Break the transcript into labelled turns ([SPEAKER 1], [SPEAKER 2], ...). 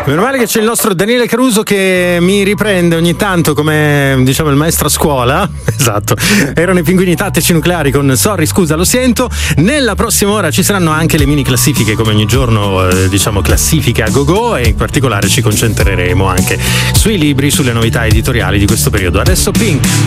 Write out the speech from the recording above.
[SPEAKER 1] Meno male che c'è il nostro Daniele Caruso che mi riprende ogni tanto come, diciamo, il maestro a scuola. Esatto, erano i Pinguini Tattici Nucleari con Sorry, scusa, lo sento. Nella prossima ora ci saranno anche le mini classifiche, come ogni giorno, diciamo classifiche a go-go, e in particolare ci concentreremo anche sui libri, sulle novità editoriali di questo periodo. Adesso Pink.